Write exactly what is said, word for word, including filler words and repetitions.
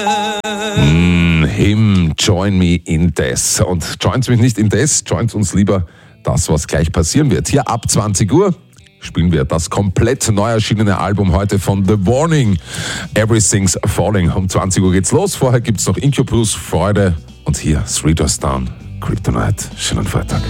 Mm, him, join me in this. Und joint mich nicht in this, joint uns lieber das, was gleich passieren wird. Hier ab zwanzig Uhr spielen wir das komplett neu erschienene Album heute von The Warning, Everything's Falling. Um zwanzig Uhr geht's los, vorher gibt's noch Incubus, Freude und hier Three Doors Down, Kryptonite. Schönen Freitag.